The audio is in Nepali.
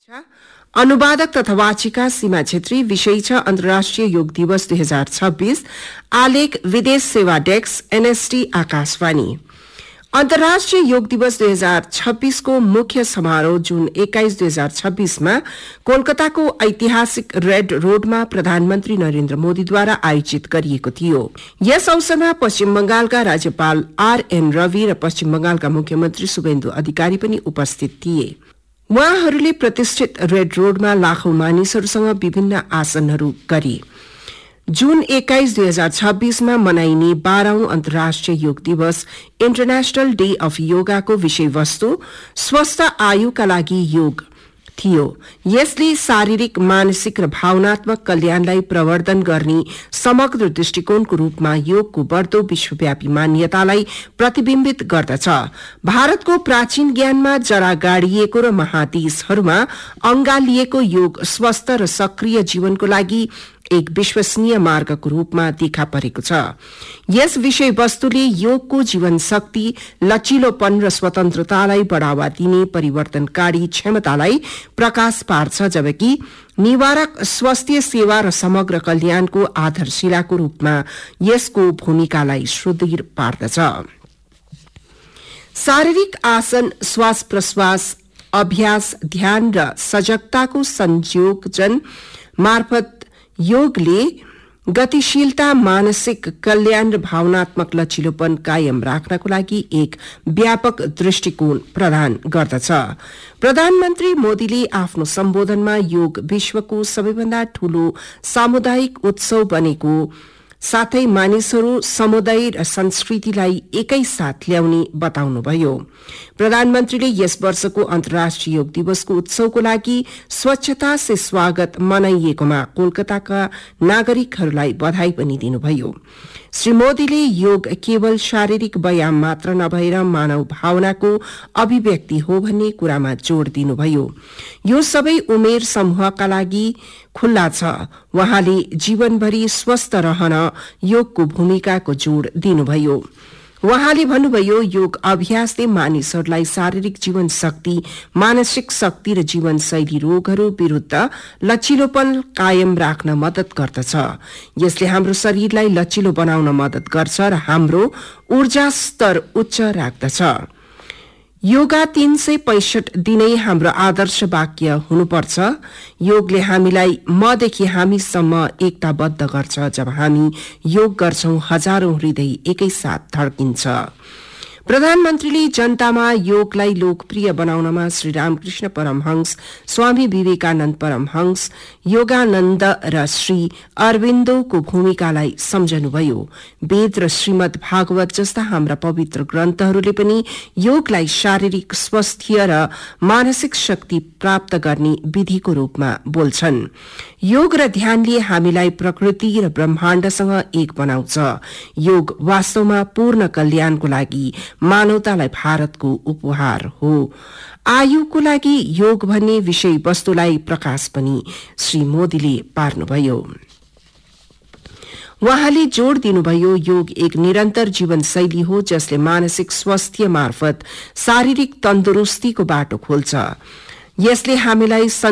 अनुवादक तथा वाचिका सीमा छेत्री। विषय छ अन्तर्राष्ट्रिय योग दिवस 2026। आलेख विदेश सेवा डेस्क एनएसटी आकाशवाणी। अन्तर्राष्ट्रिय योग दिवस 2026 को मुख्य समारोह जुन 21, 2026 मा कोलकाताको ऐतिहासिक रेड रोडमा प्रधानमन्त्री नरेन्द्र मोदीद्वारा आयोजित गरिएको थियो। यस अवसरमा पश्चिम बंगालका राज्यपाल आरएन रवि र पश्चिम बंगालका मुख्यमन्त्री शुभेन्दु अधिकारी पनि उपस्थित थिए। उहाँहरूले प्रतिष्ठित रेड रोडमा लाखौं मानिसहरूसँग विभिन्न आसनहरू गरे। जुन 21, 2026 मा मनाइने 12औं अन्तर्राष्ट्रिय योग दिवस इन्टरनेशनल डे अफ योगाको विषयवस्तु स्वस्थ आयुका लागि योग थियो। यसले शारीरिक, मानसिक र भावनात्मक कल्याणलाई प्रवर्धन गर्ने समग्र दृष्टिकोणको रूपमा योगको बढ्दो विश्वव्यापी मान्यतालाई प्रतिबिम्बित गर्दछ। भारतको प्राचीन ज्ञानमा जरा गाडिएको र महादेशहरूमा अंगालिएको योग स्वस्थ र सक्रिय जीवनको लागि एक विश्वसनीय मार्गको रूपमा देखा परेको छ। यस विषय वस्तुले योगको जीवन शक्ति, लचिलोपन र स्वतन्त्रतालाई बढ़ावा दिने परिवर्तनकारी क्षमतालाई प्रकाश पार्छ, जबकि निवारक स्वास्थ्य सेवा र समग्र कल्याणको आधारशिलाको रूपमा यसको भूमिकालाई सुदृढ पार्दछ। शारीरिक आसन, श्वास प्रश्वास, अभ्यास, ध्यान र सजगताको संयोजन मार्फत योगले गतिशीलता, मानसिक कल्याण र भावनात्मक लचिलोपन कायम राख्नको लागि एक व्यापक दृष्टिकोण प्रदान गर्दछ। प्रधानमन्त्री मोदीले आफ्नो सम्बोधनमा योग विश्वको सबैभन्दा ठूलो सामुदायिक उत्सव बनेको साथै मानिसहरू, समुदाय र संस्कृतिलाई एकै साथ ल्याउने बताउनुभयो। प्रधानमन्त्रीले यस वर्षको अन्तर्राष्ट्रिय योग दिवसको उत्सवको लागि स्वच्छता से स्वागत मनाइएकोमा कोलकाताका नागरिकहरूलाई बधाई पनि दिनुभयो। श्री मोदीले योग केवल शारीरिक व्यायाम मात्र नभएर मानव भावनाको अभिव्यक्ति हो भन्ने कुरामा जोड़ दिनुभयो। यो सबै उमेर समूहका लागि खुल्ला छ। उहाँले जीवनभरि स्वस्थ रहन योगको भूमिकाको जोड़ दिनुभयो। उहाँले भन्नुभयो, योग अभ्यासले मानिसहरूलाई शारीरिक जीवन शक्ति, मानसिक शक्ति र जीवनशैली रोगहरू विरूद्ध लचिलोपन कायम राख्न मदत गर्दछ। यसले हाम्रो शरीरलाई लचिलो बनाउन मदत गर्छ र हाम्रो ऊर्जा स्तर उच्च राख्दछ। योगा 365 दिनै हाम्रो आदर्श वाक्य हुनुपर्छ। योगले हामीलाई मदेखि हामीसम्म एकताबद्ध गर्छ। जब हामी योग गर्छौं, हजारौं हृदय एकैसाथ धड्किन्छ। प्रधानमन्त्रीले जनतामा योगलाई लोकप्रिय बनाउनमा श्री रामकृष्ण परमहंस, स्वामी विवेकानन्द परमहंस, योगानन्द र श्री अरविन्दोको भूमिकालाई सम्झनुभयो। वेद र श्रीमद् भागवत जस्ता हाम्रा पवित्र ग्रन्थहरूले पनि योगलाई शारीरिक स्वास्थ्य र मानसिक शक्ति प्राप्त गर्ने विधिको रूपमा बोल्छन्। योग र ध्यानले हामीलाई प्रकृति र ब्रह्माण्डसँग एक बनाउँछ। योग वास्तवमा पूर्ण कल्याणको लागि मानवतालाई भारतको उपहार हो। आयुको लागि योग भन्ने विषय वस्तुलाई प्रकाश पनि श्री मोदीले पार्नुभयो। उहाँले जोड़ दिनुभयो, योग एक निरन्तर जीवनशैली हो जसले मानसिक स्वास्थ्य मार्फत शारीरिक तन्दुरुस्तीको बाटो खोल्छ। यसले हामीलाई